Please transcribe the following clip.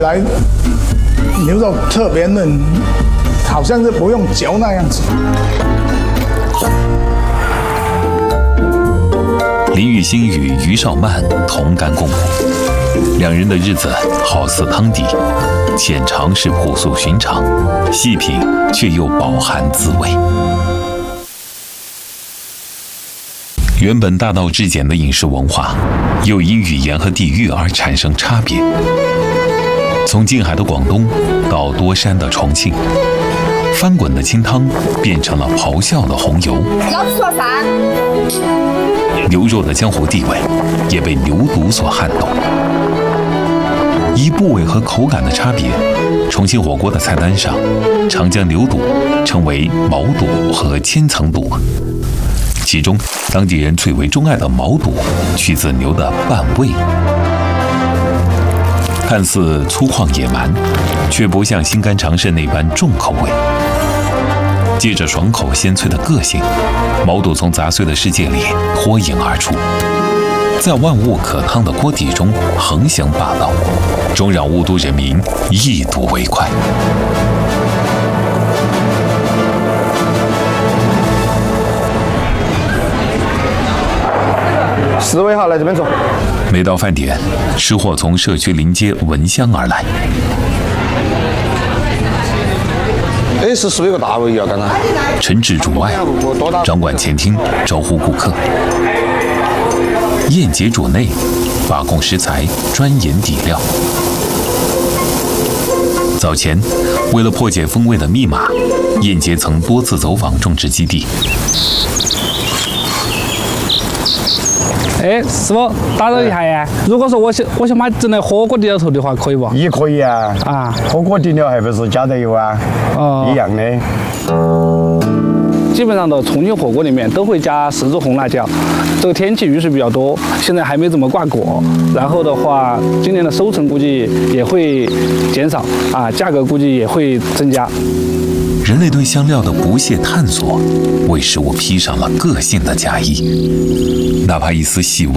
来牛肉特别嫩，好像是不用嚼那样子。 林玉兴与于少曼同甘共苦，两人的日子好似汤底，浅尝是朴素寻常，细品却又饱含滋味。原本大道至简的饮食文化，又因语言和地域而产生差别。从近海的广东到多山的重庆，翻滚的清汤变成了咆哮的红油。 老子说啥？ 牛肉的江湖地位也被牛肚所撼动。依部位和口感的差别，重庆火锅的菜单上常将牛肚称为毛肚和千层肚。其中，当地人最为钟爱的毛肚取自牛的半胃，看似粗犷野蛮，却不像心肝肠肾那般重口味。借着爽口鲜脆的个性，毛肚从杂碎的世界里脱颖而出，在万物可汤的锅底中横行霸道，终让雾都人民一睹为快。 4位哈，来这边坐。 每到饭点，吃货从社区临街闻香而来。 哎，是4位个大胃啊，刚才。 陈志主外，掌管前厅，招呼顾客。宴节主内，把控食材，专研底料。早前，为了破解风味的密码，宴节曾多次走访种植基地。 哎，师傅，打扰一下呀。如果说我想把整那火锅底料头的话，可以不？ 也可以啊。啊，火锅底料还不是加的油啊？哦，一样的。 基本上的重庆火锅里面都会加10支红辣椒。这个天气雨水比较多，现在还没怎么挂果。然后的话，今年的收成估计也会减少啊，价格估计也会增加。 人类对香料的不懈探索，为食物披上了个性的嫁衣，哪怕一丝细微